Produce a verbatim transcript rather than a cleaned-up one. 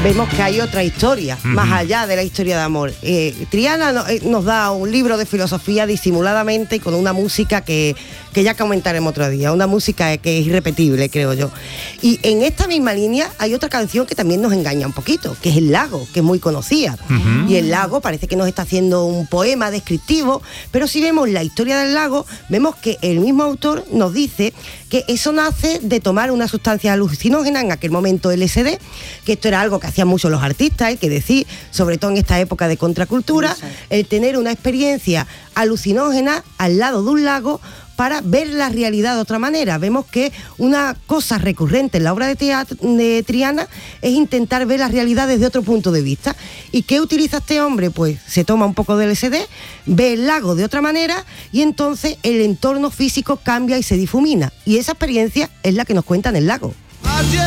vemos que hay otra historia, uh-huh. más allá de la historia de amor. Eh, Triana no, eh, nos da un libro de filosofía disimuladamente y con una música que, que ya comentaremos otro día, una música que es irrepetible, creo yo. Y en esta misma línea hay otra canción que también nos engaña un poquito, que es El Lago, que es muy conocida. Uh-huh. Y El Lago parece que nos está haciendo un poema descriptivo, pero si vemos la historia del lago, vemos que el mismo autor nos dice que eso nace de tomar una sustancia alucinógena, en aquel momento L S D, que esto era algo que hacían muchos los artistas, hay que decir, sobre todo en esta época de contracultura, el tener una experiencia alucinógena al lado de un lago para ver la realidad de otra manera. Vemos que una cosa recurrente en la obra de teatro de Triana es intentar ver la realidad desde otro punto de vista. ¿Y qué utiliza este hombre? Pues se toma un poco de L S D, ve el lago de otra manera y entonces el entorno físico cambia y se difumina. Y esa experiencia es la que nos cuenta en El Lago.